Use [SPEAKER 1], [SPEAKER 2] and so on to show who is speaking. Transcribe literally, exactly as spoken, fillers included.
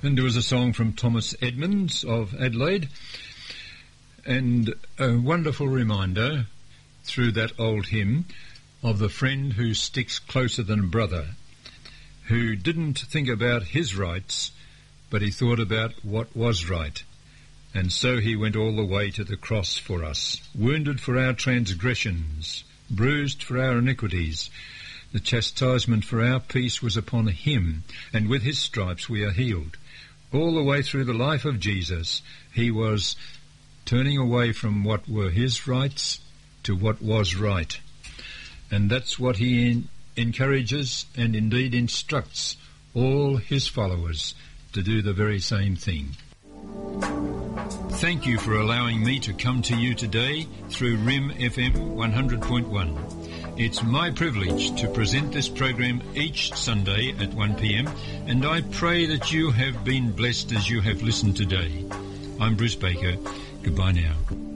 [SPEAKER 1] And there was a song from Thomas Edmonds of Adelaide, and a wonderful reminder through that old hymn of the friend who sticks closer than a brother, who didn't think about his rights, but he thought about what was right. And so he went all the way to the cross for us, wounded for our transgressions, bruised for our iniquities. The chastisement for our peace was upon him, and with his stripes we are healed. All the way through the life of Jesus, he was turning away from what were his rights to what was right. And that's what he in- encourages and indeed instructs all his followers to do the very same thing. Thank you for allowing me to come to you today through R I M F M one hundred point one. It's my privilege to present this program each Sunday at one p m, and I pray that you have been blessed as you have listened today. I'm Bruce Baker. Goodbye now.